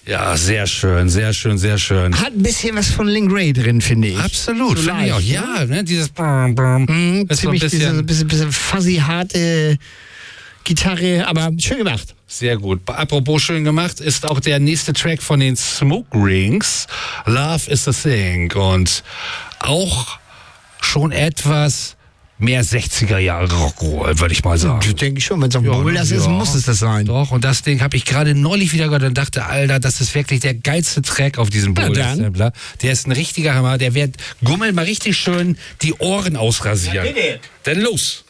Ja, sehr schön, sehr schön, sehr schön. Hat ein bisschen was von Link Ray drin, finde ich. Absolut, so finde ich auch. leicht, Ja, ne, dieses ist so ein ziemlich bisschen, bisschen fuzzy, harte Gitarre, aber schön gemacht. sehr gut. Apropos schön gemacht, ist auch der nächste Track von den Smoke Rings, Love is a Thing. Und auch schon etwas mehr 60er Jahre Rock'n'Roll, würde ich mal sagen. Das denke ich schon, wenn es auf Bull das ist, muss es das sein. Doch, und das Ding habe ich gerade neulich wieder gehört und dachte, Alter, das ist wirklich der geilste Track auf diesem Bull-Sampler. Der ist ein richtiger Hammer, der wird Gummel mal richtig schön die Ohren ausrasieren. Ja, bitte. Dann los!